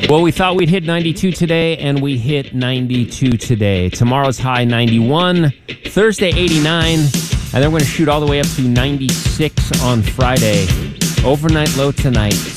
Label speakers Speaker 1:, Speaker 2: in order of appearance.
Speaker 1: Well, we thought we'd hit 92 today, and we hit 92 today. Tomorrow's high 91, Thursday 89, and then we're going to shoot all the way up to 96 on Friday. Overnight low tonight,